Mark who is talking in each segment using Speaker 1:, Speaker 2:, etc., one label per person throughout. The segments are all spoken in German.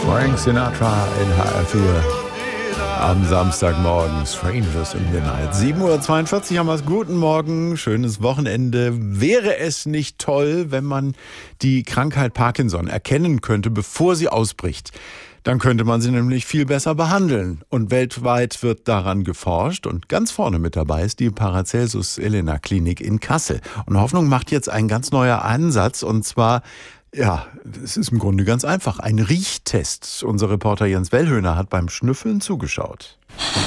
Speaker 1: Frank Sinatra in HR4 am Samstagmorgen. Strangers in the Night. 7.42 Uhr haben wir es. Guten Morgen, schönes Wochenende. Wäre es nicht toll, wenn man die Krankheit Parkinson erkennen könnte, bevor sie ausbricht? Dann könnte man sie nämlich viel besser behandeln. Und weltweit wird daran geforscht. Und ganz vorne mit dabei ist die Paracelsus Elena Klinik in Kassel. Und Hoffnung macht jetzt ein ganz neuer Ansatz. Und zwar, ja, es ist im Grunde ganz einfach. Ein Riechtest. Unser Reporter Jens Wellhöhner hat beim Schnüffeln zugeschaut.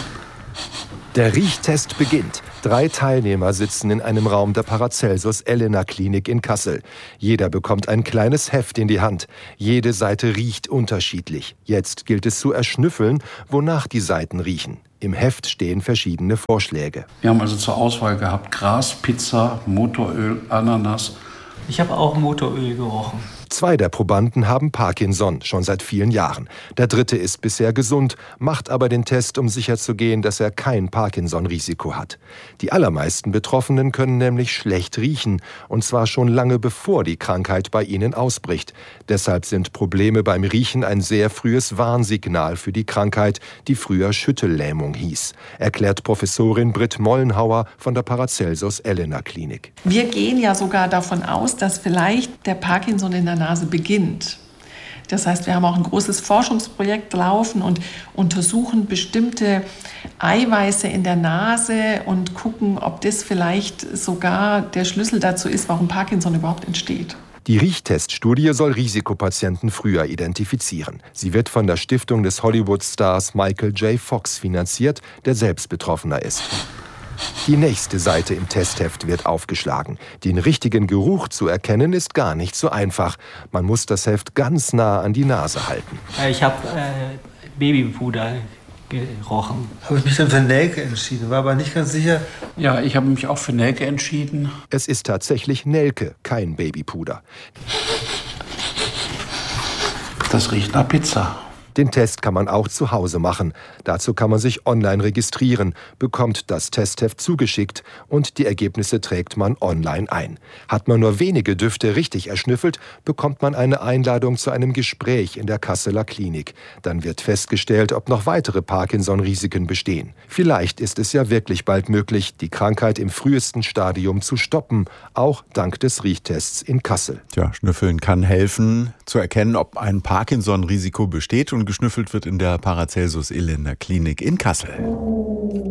Speaker 2: Der Riechtest beginnt. 3 Teilnehmer sitzen in einem Raum der Paracelsus Elena Klinik in Kassel. Jeder bekommt ein kleines Heft in die Hand. Jede Seite riecht unterschiedlich. Jetzt gilt es zu erschnüffeln, wonach die Seiten riechen. Im Heft stehen verschiedene Vorschläge.
Speaker 3: Wir haben also zur Auswahl gehabt Gras, Pizza, Motoröl, Ananas.
Speaker 4: Ich habe auch Motoröl gerochen.
Speaker 2: 2 der Probanden haben Parkinson, schon seit vielen Jahren. Der 3. ist bisher gesund, macht aber den Test, um sicherzugehen, dass er kein Parkinson-Risiko hat. Die allermeisten Betroffenen können nämlich schlecht riechen, und zwar schon lange bevor die Krankheit bei ihnen ausbricht. Deshalb sind Probleme beim Riechen ein sehr frühes Warnsignal für die Krankheit, die früher Schüttellähmung hieß, erklärt Professorin Britt Mollenhauer von der Paracelsus Elena Klinik.
Speaker 5: Wir gehen ja sogar davon aus, dass vielleicht der Parkinson in der Nase beginnt. Das heißt, wir haben auch ein großes Forschungsprojekt laufen und untersuchen bestimmte Eiweiße in der Nase und gucken, ob das vielleicht sogar der Schlüssel dazu ist, warum Parkinson überhaupt entsteht.
Speaker 2: Die Riechteststudie soll Risikopatienten früher identifizieren. Sie wird von der Stiftung des Hollywood-Stars Michael J. Fox finanziert, der selbst Betroffener ist. Die nächste Seite im Testheft wird aufgeschlagen. Den richtigen Geruch zu erkennen ist gar nicht so einfach. Man muss das Heft ganz nah an die Nase halten.
Speaker 4: Ich habe Babypuder gerochen.
Speaker 6: Habe ich mich dann für Nelke entschieden, war aber nicht ganz sicher.
Speaker 3: Ja, ich habe mich auch für Nelke entschieden.
Speaker 2: Es ist tatsächlich Nelke, kein Babypuder.
Speaker 3: Das riecht nach Pizza.
Speaker 2: Den Test kann man auch zu Hause machen. Dazu kann man sich online registrieren, bekommt das Testheft zugeschickt und die Ergebnisse trägt man online ein. Hat man nur wenige Düfte richtig erschnüffelt, bekommt man eine Einladung zu einem Gespräch in der Kasseler Klinik. Dann wird festgestellt, ob noch weitere Parkinson-Risiken bestehen. Vielleicht ist es ja wirklich bald möglich, die Krankheit im frühesten Stadium zu stoppen, auch dank des Riechtests in Kassel.
Speaker 1: Tja, Schnüffeln kann helfen, zu erkennen, ob ein Parkinson-Risiko besteht, und geschnüffelt wird in der Paracelsus Elena Klinik in Kassel.